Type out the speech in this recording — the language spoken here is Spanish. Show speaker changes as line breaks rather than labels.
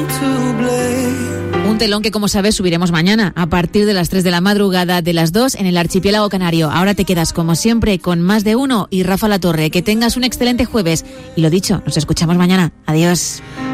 Un telón que, como sabes, subiremos mañana a partir de las 3 de la madrugada, de las 2 en el archipiélago canario. Ahora te quedas, como siempre, con Más de Uno y Rafa La Torre. Que tengas un excelente jueves. Y lo dicho, nos escuchamos mañana. Adiós.